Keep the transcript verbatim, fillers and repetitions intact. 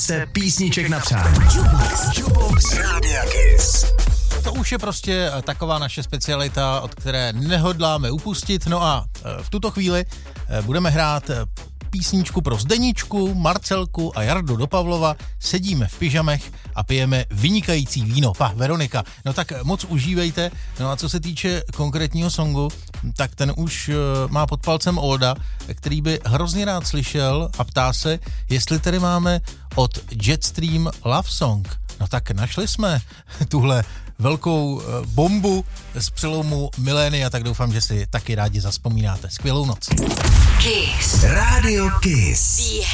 Tisíce písniček na přání. Jukebox. Jukebox Rádia Kiss. To už je prostě taková naše specialita, od které nehodláme upustit. No a v tuto chvíli budeme hrát písničku pro Zdeničku, Marcelku a Jardu do Pavlova. Sedíme v pyžamech a pijeme vynikající víno. Pa, Veronika, no tak moc užívejte. No a co se týče konkrétního songu, tak ten už má pod palcem Olda, který by hrozně rád slyšel a ptá se, jestli tedy máme od Jetstream Love Song. No tak našli jsme tuhle velkou bombu z přelomu milénia, tak doufám, že si taky rádi zazpomínáte. Skvělou noc. Kiss. Radio Kiss.